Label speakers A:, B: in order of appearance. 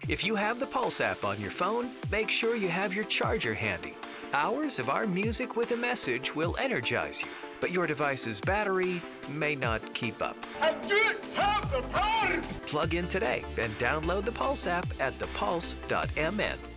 A: If you have the Pulse app on your phone, make sure you have your charger handy. Hours of our music with a message will energize you, but your device's battery may not keep up.
B: I don't have the power!
A: Plug in today and download the Pulse app at thepulse.mn.